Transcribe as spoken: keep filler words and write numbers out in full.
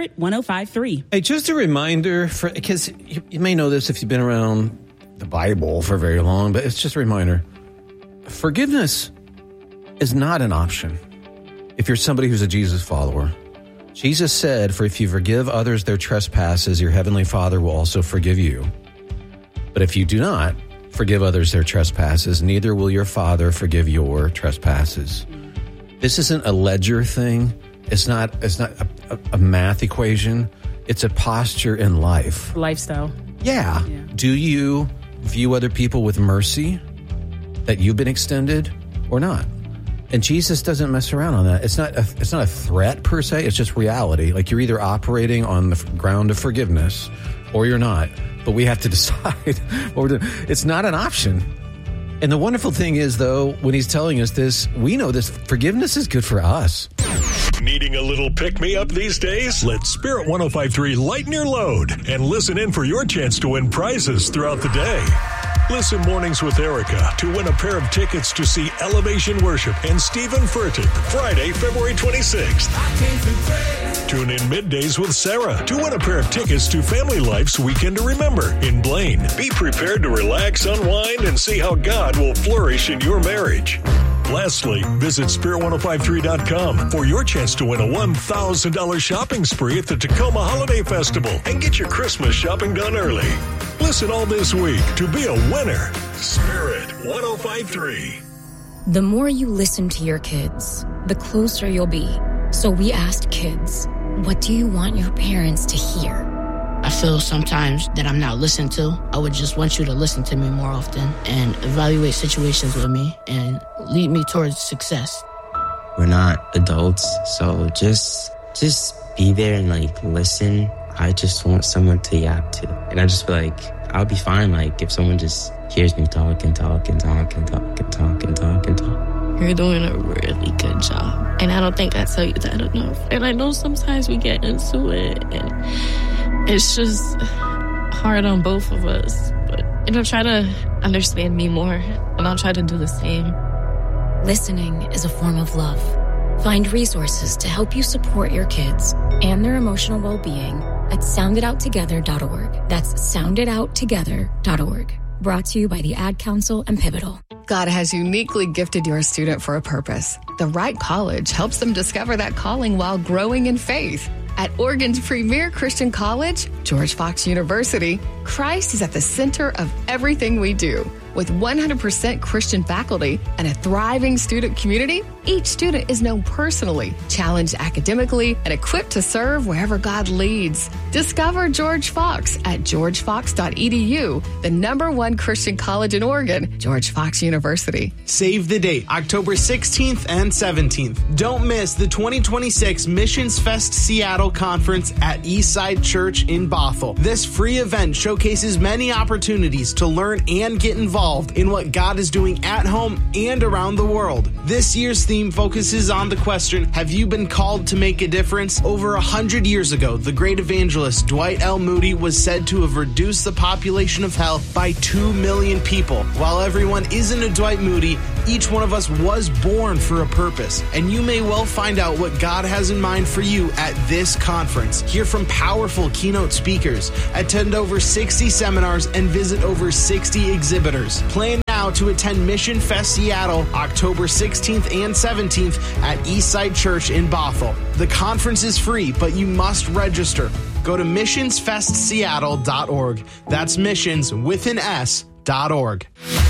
Spirit one oh five point three. Hey, just a reminder, for because you, you may know this if you've been around the Bible for very long, but it's just a reminder. Forgiveness is not an option if you're somebody who's a Jesus follower. Jesus said, for if you forgive others their trespasses, your heavenly Father will also forgive you. But if you do not forgive others their trespasses, neither will your Father forgive your trespasses. This isn't a ledger thing. It's not, it's not a, a, a math equation. It's a posture in life. Lifestyle. Yeah. yeah. Do you view other people with mercy that you've been extended or not? And Jesus doesn't mess around on that. It's not a, it's not a threat per se. It's just reality. Like you're either operating on the ground of forgiveness or you're not. But we have to decide what we're doing. It's not an option. And the wonderful thing is, though, when he's telling us this, we know this forgiveness is good for us. Needing a little pick-me-up these days? Let Spirit one oh five point three lighten your load and listen in for your chance to win prizes throughout the day. Listen Mornings with Erica to win a pair of tickets to see Elevation Worship and Stephen Furtick Friday, February twenty-sixth. Tune in Middays with Sarah to win a pair of tickets to Family Life's Weekend to Remember in Blaine. Be prepared to relax, unwind, and see how God will flourish in your marriage. Lastly, visit Spirit one oh five point three dot com for your chance to win a one thousand dollars shopping spree at the Tacoma Holiday Festival and get your Christmas shopping done early. Listen all this week to be a winner. Spirit one oh five point three. The more you listen to your kids, the closer you'll be. So we asked kids, what do you want your parents to hear? I feel sometimes that I'm not listened to. I would just want you to listen to me more often and evaluate situations with me and lead me towards success. We're not adults, so just just be there and like listen. I just want someone to yap to. And I just feel like I'll be fine like if someone just hears me talk and talk and talk and talk and talk and talk and talk. You're doing a really good job. And I don't think I tell you that enough. And I know sometimes we get into it and it's just hard on both of us. But, you know, try to understand me more, and I'll try to do the same. Listening is a form of love. Find resources to help you support your kids and their emotional well-being at sound it out together dot org. That's sound it out together dot org. Brought to you by the Ad Council and Pivotal. God has uniquely gifted your student for a purpose. The right college helps them discover that calling while growing in faith. At Oregon's premier Christian college, George Fox University, Christ is at the center of everything we do. With one hundred percent Christian faculty and a thriving student community, each student is known personally, challenged academically, and equipped to serve wherever God leads. Discover George Fox at george fox dot e d u, the number one Christian college in Oregon, George Fox University. Save the date, October sixteenth and seventeenth. Don't miss the twenty twenty-six Missions Fest Seattle Conference at Eastside Church in Bothell. This free event showcases many opportunities to learn and get involved in what God is doing at home and around the world. This year's theme focuses on the question, have you been called to make a difference? Over a hundred years ago, the great evangelist Dwight L. Moody was said to have reduced the population of hell by two million people. While everyone isn't a Dwight Moody, each one of us was born for a purpose, and you may well find out what God has in mind for you at this conference. Hear from powerful keynote speakers, attend over sixty seminars, and visit over sixty exhibitors. Plan now to attend Mission Fest Seattle October sixteenth and seventeenth at Eastside Church in Bothell. The conference is free, but you must register. Go to missions fest seattle dot org. That's missions with an S dot org.